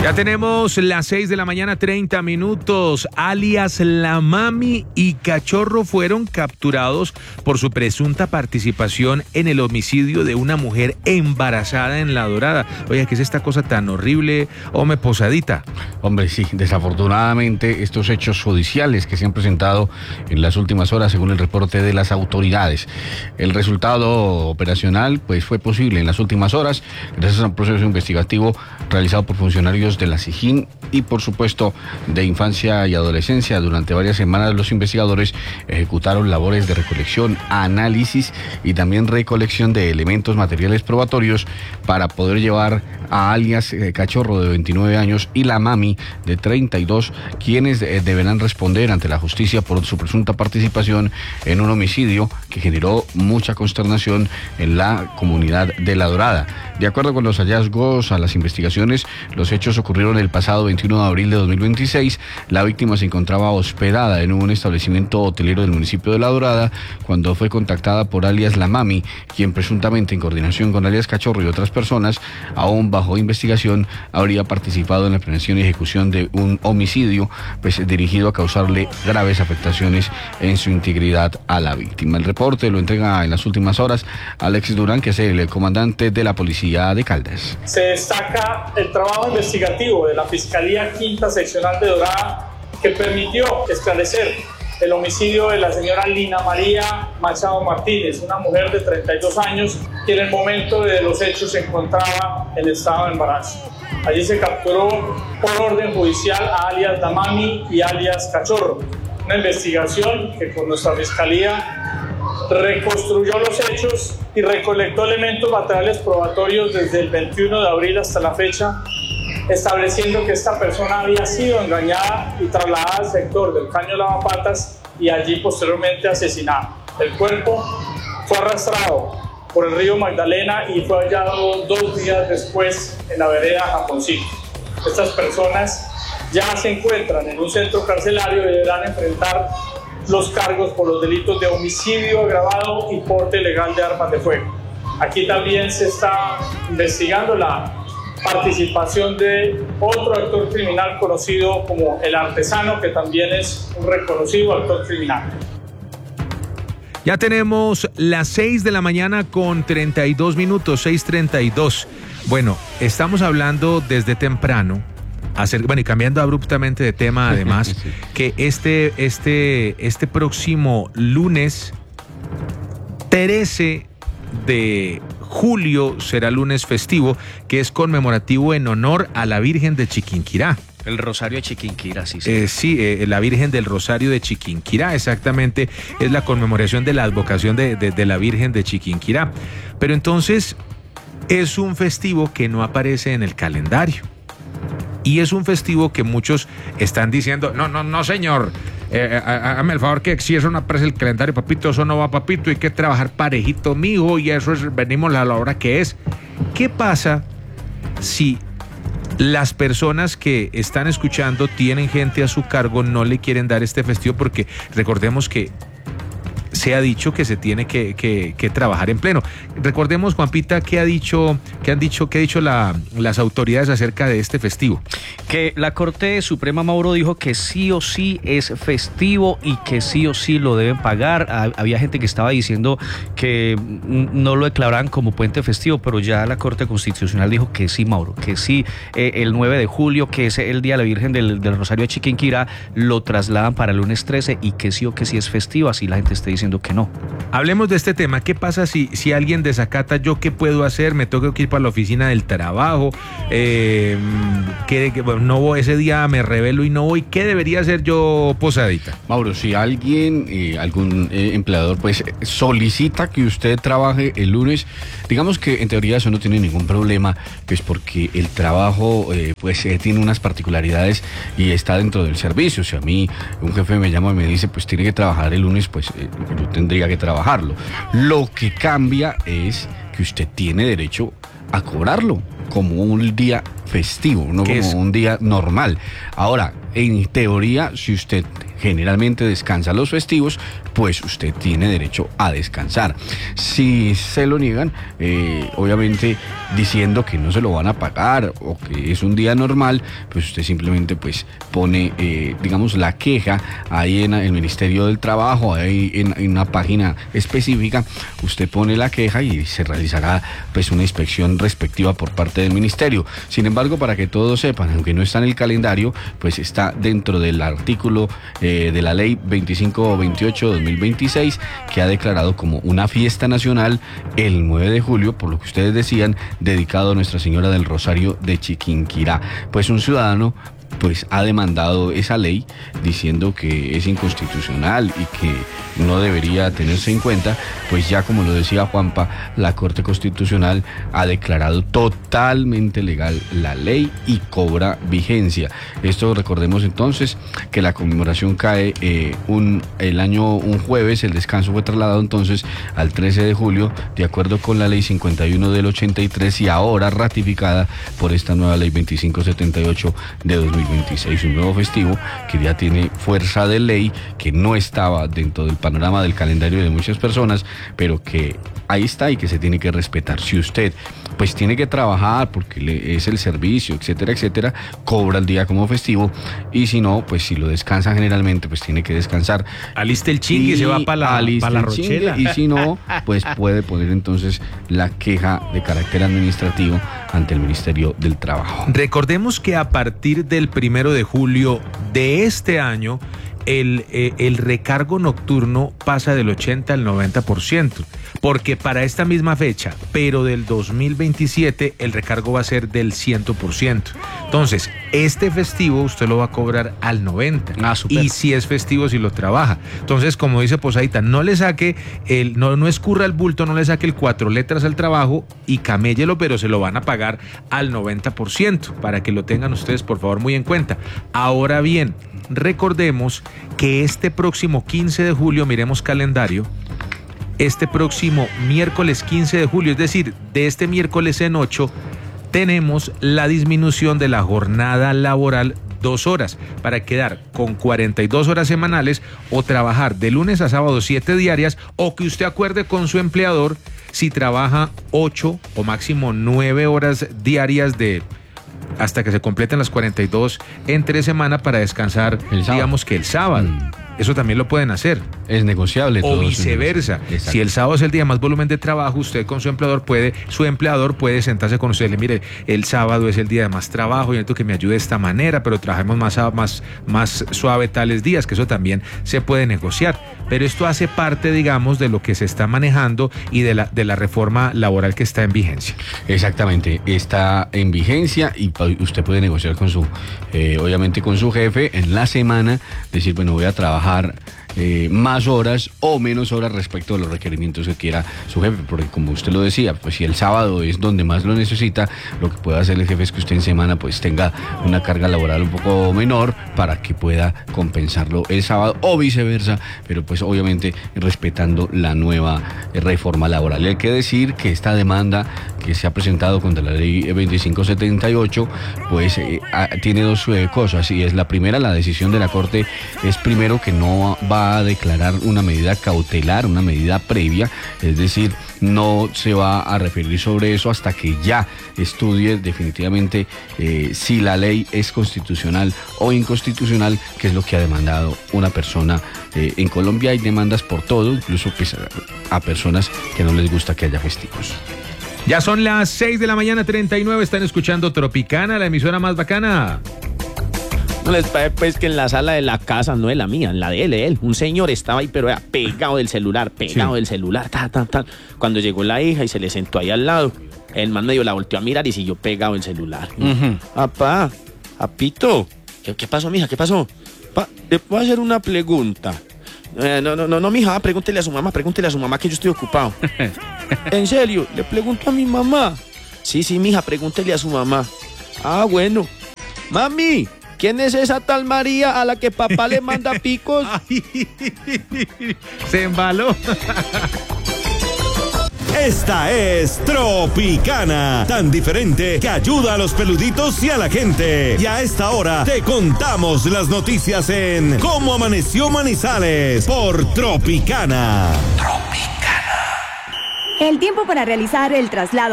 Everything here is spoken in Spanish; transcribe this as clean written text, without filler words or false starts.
Ya tenemos las 6 de la mañana, 30 minutos. Alias La Mami y Cachorro fueron capturados por su presunta participación en el homicidio de una mujer embarazada en La Dorada. Oye, ¿qué es esta cosa tan horrible? Hombre, Posadita. Hombre, sí, desafortunadamente estos hechos judiciales que se han presentado en las últimas horas, según el reporte de las autoridades. El resultado operacional pues fue posible en las últimas horas gracias a un proceso investigativo realizado por funcionarios de la SIJIN y por supuesto de Infancia y Adolescencia. Durante varias semanas los investigadores ejecutaron labores de recolección, análisis y también recolección de elementos materiales probatorios para poder llevar a alias Cachorro de 29 años y La Mami de 32, quienes deberán responder ante la justicia por su presunta participación en un homicidio que generó mucha consternación en la comunidad de La Dorada. De acuerdo con los hallazgos a las investigaciones, los hechos ocurrieron el pasado 21 de abril de 2026. La víctima se encontraba hospedada en un establecimiento hotelero del municipio de La Dorada cuando fue contactada por alias La Mami, quien presuntamente en coordinación con alias Cachorro y otras personas, aún bajo investigación, habría participado en la planeación y ejecución de un homicidio pues dirigido a causarle graves afectaciones en su integridad a la víctima. El reporte lo entrega en las últimas horas Alex Durán, que es el comandante de la policía de Caldas. Se destaca el trabajo investigativo de la Fiscalía Quinta Seccional de Dorada, que permitió esclarecer el homicidio de la señora Lina María Machado Martínez, una mujer de 32 años que en el momento de los hechos se encontraba en estado de embarazo. Allí se capturó por orden judicial a alias La Mami y alias Cachorro. Una investigación que con nuestra Fiscalía reconstruyó los hechos y recolectó elementos materiales probatorios desde el 21 de abril hasta la fecha, estableciendo que esta persona había sido engañada y trasladada al sector del Caño Lavapatas y allí posteriormente asesinada. El cuerpo fue arrastrado por el río Magdalena y fue hallado 2 días después en la vereda Japoncito. Estas personas ya se encuentran en un centro carcelario y deberán enfrentar los cargos por los delitos de homicidio agravado y porte ilegal de armas de fuego. Aquí también se está investigando la participación de otro actor criminal conocido como El Artesano, que también es un reconocido actor criminal. Ya tenemos las 6 de la mañana con 32 minutos, 6:32. Bueno, estamos hablando desde temprano, y cambiando abruptamente de tema además, sí, que este próximo lunes 13 de julio será lunes festivo, que es conmemorativo en honor a la Virgen de Chiquinquirá. El Rosario de Chiquinquirá, sí. La Virgen del Rosario de Chiquinquirá, exactamente, es la conmemoración de la advocación de la Virgen de Chiquinquirá. Pero entonces es un festivo que no aparece en el calendario. Y es un festivo que muchos están diciendo, no señor, hágame el favor que si eso no aparece en el calendario, papito, eso no va, papito, hay que trabajar parejito, mijo, y eso es, venimos a la hora que es. ¿Qué pasa si las personas que están escuchando tienen gente a su cargo, no le quieren dar este festivo? Porque recordemos que se ha dicho que se tiene que trabajar en pleno. Recordemos, Juanpita, ¿qué han dicho las autoridades acerca de este festivo? Que la Corte Suprema, Mauro, dijo que sí o sí es festivo y que sí o sí lo deben pagar. Había gente que estaba diciendo que no lo declararan como puente festivo, pero ya la Corte Constitucional dijo que sí, Mauro, que sí, el 9 de julio, que es el Día de la Virgen del Rosario de Chiquinquirá, lo trasladan para el lunes 13 y que sí o que sí es festivo, así la gente está diciendo que no. Hablemos de este tema. ¿Qué pasa si alguien desacata? ¿Yo qué puedo hacer? ¿Me tengo que ir para la oficina del trabajo? No voy ese día, me rebelo y no voy. ¿Qué debería hacer yo, Posadita? Mauro, si alguien, algún empleador, pues solicita que usted trabaje el lunes, digamos que en teoría eso no tiene ningún problema, pues porque el trabajo tiene unas particularidades y está dentro del servicio. Si a mí un jefe me llama y me dice, pues tiene que trabajar el lunes, pues yo tendría que trabajarlo. Lo que cambia es que usted tiene derecho a cobrarlo como un día festivo, no como un día normal. Ahora, en teoría, si usted generalmente descansa los festivos, pues usted tiene derecho a descansar. Si se lo niegan, obviamente diciendo que no se lo van a pagar o que es un día normal, pues usted simplemente pues pone, digamos, la queja ahí en el Ministerio del Trabajo, ahí en una página específica, usted pone la queja y se realizará pues una inspección respectiva por parte del ministerio. Sin embargo, para que todos sepan, aunque no está en el calendario, pues está dentro del artículo de la ley 2528-2026, que ha declarado como una fiesta nacional el 9 de julio, por lo que ustedes decían, dedicado a Nuestra Señora del Rosario de Chiquinquirá. Pues un ciudadano pues ha demandado esa ley diciendo que es inconstitucional y que no debería tenerse en cuenta, pues ya como lo decía Juanpa, la Corte Constitucional ha declarado totalmente legal la ley y cobra vigencia. Esto, recordemos entonces que la conmemoración cae un jueves, el descanso fue trasladado entonces al 13 de julio, de acuerdo con la ley 51 del 83 y ahora ratificada por esta nueva ley 2578 de 2026, un nuevo festivo que ya tiene fuerza de ley, que no estaba dentro del panorama del calendario de muchas personas, pero que ahí está y que se tiene que respetar. Si usted pues tiene que trabajar porque es el servicio, etcétera, etcétera, cobra el día como festivo, y si no, pues si lo descansa generalmente, pues tiene que descansar. Aliste el chingue y se va para la Rochela. Y si no, pues puede poner entonces la queja de carácter administrativo ante el Ministerio del Trabajo. Recordemos que a partir del 1 de julio de este año, el recargo nocturno pasa del 80 al 90%, porque para esta misma fecha, pero del 2027, el recargo va a ser del 100%. Entonces, este festivo usted lo va a cobrar al 90%. Y si es festivo, si lo trabaja. Entonces, como dice Posaita, no le saque no escurra el bulto, no le saque el 4 letras al trabajo y caméllelo, pero se lo van a pagar al 90%, para que lo tengan ustedes, por favor, muy en cuenta. Ahora bien, recordemos que este próximo 15 de julio, miremos calendario, este próximo miércoles 15 de julio, es decir, de este miércoles en 8, tenemos la disminución de la jornada laboral 2 horas, para quedar con 42 horas semanales o trabajar de lunes a sábado 7 diarias, o que usted acuerde con su empleador si trabaja 8 o máximo 9 horas diarias hasta que se completen las 42 entre semana para descansar, digamos que el sábado. Eso también lo pueden hacer. Es negociable. O viceversa. Si el sábado es el día de más volumen de trabajo, usted con su empleador puede sentarse con usted y le mire, el sábado es el día de más trabajo, y necesito que me ayude de esta manera, pero trabajemos más suave tales días, que eso también se puede negociar. Pero esto hace parte, digamos, de lo que se está manejando y de la reforma laboral que está en vigencia. Exactamente, está en vigencia y usted puede negociar con obviamente con su jefe en la semana, decir, bueno, voy a trabajar más horas o menos horas respecto a los requerimientos que quiera su jefe, porque como usted lo decía, pues si el sábado es donde más lo necesita, lo que puede hacer el jefe es que usted en semana pues tenga una carga laboral un poco menor para que pueda compensarlo el sábado o viceversa, pero pues obviamente respetando la nueva reforma laboral. Y hay que decir que esta demanda que se ha presentado contra la ley 2578 pues tiene dos cosas, y es la primera, la decisión de la Corte es primero que no va a declarar una medida cautelar, una medida previa, es decir, no se va a referir sobre eso hasta que ya estudie definitivamente si la ley es constitucional o inconstitucional, que es lo que ha demandado una persona. En Colombia hay demandas por todo, incluso pues, a personas que no les gusta que haya festivos. Ya son las 6 de la mañana, 39, están escuchando Tropicana, la emisora más bacana. No les parece pues que en la sala de la casa, no de la mía, en la de él, un señor estaba ahí, pero era pegado del celular, Cuando llegó la hija y se le sentó ahí al lado, el man medio la volteó a mirar y siguió pegado el celular. Papá, papito, ¿qué pasó, mija? ¿Qué pasó? ¿Le puedo hacer una pregunta? No, mija, pregúntele a su mamá que yo estoy ocupado. ¿En serio? ¿Le pregunto a mi mamá? Sí, mija, pregúntele a su mamá. Ah, bueno. Mami, ¿quién es esa tal María a la que papá le manda picos? Se embaló. Esta es Tropicana, tan diferente que ayuda a los peluditos y a la gente. Y a esta hora te contamos las noticias en Cómo Amaneció Manizales por Tropicana. El tiempo para realizar el traslado